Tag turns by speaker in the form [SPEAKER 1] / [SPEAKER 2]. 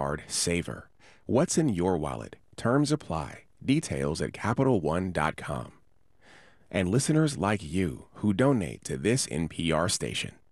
[SPEAKER 1] card saver. What's in your wallet? Terms apply. Details at CapitalOne.com. And listeners like you who donate to this NPR station.